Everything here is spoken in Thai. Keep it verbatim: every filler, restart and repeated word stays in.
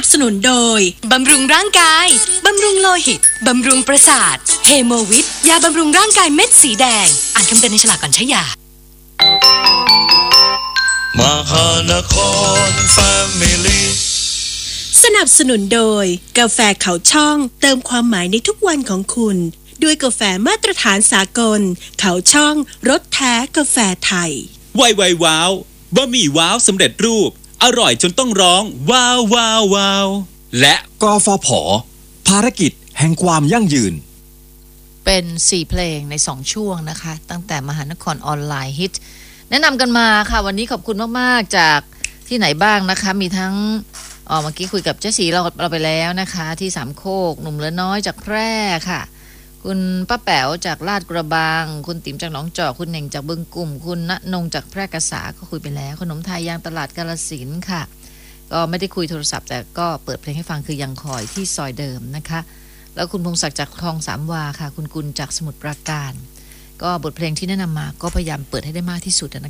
บสนุนโดยบำรุงร่างกายบำรุงโลหิตบำรุงประสาทเฮโมวิทยาบำรุงร่างกายเม็ดสีแดงอ่านคำเตือนในฉลากก่อนใช้ยามหานครแฟมิลี่สนับสนุนโดยกาแฟเขาช่องเติมความหมายในทุกวันของคุณด้วยกาแฟมาตรฐานสากลเขาช่องรสแท้กาแฟไทยไวไวว้าวบะหมี่ว้าวสำเร็จรูปอร่อยจนต้องร้องว้าวว้าวว้าวและกฟผ.ภารกิจแห่งความยั่งยืนเป็นสี่เพลงในสองช่วงนะคะตั้งแต่มหานครออนไลน์ฮิตแนะนำกันมาค่ะวันนี้ขอบคุณมากๆจากที่ไหนบ้างนะคะมีทั้งอ๋อเมื่อกี้คุยกับเจ๊สีเราเราไปแล้วนะคะที่สามโคกหนุ่มเหลือน้อยจากแพร่ค่ะคุณป้าแป๋วจากลาดกระบังคุณติ๋มจากหนองจอกคุณเหน่งจากบึงกุ่มคุณณนงจากแพร่กษาก็คุยไปแล้วขนมไทยยางตลาดกาฬสินธุ์ค่ะก็ไม่ได้คุยโทรศัพท์แต่ก็เปิดเพลงให้ฟังคือยังคอยที่ซอยเดิมนะคะแล้วคุณพงศักดิ์จากคลองสามวาค่ะคุณกุลจากสมุทรปราการก็บทเพลงที่แนะนำมาก็พยายามเปิดให้ได้มากที่สุดนะคะ